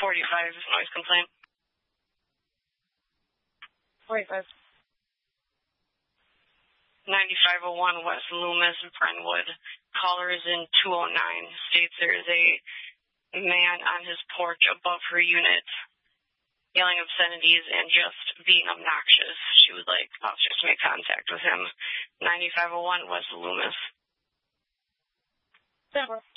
45 noise complaint. 45. 9501 West Loomis, Brentwood. Caller is in 209. States there is a man on his porch above her unit yelling obscenities and just being obnoxious. She would like officers to make contact with him. 9501 West Loomis. 10-4.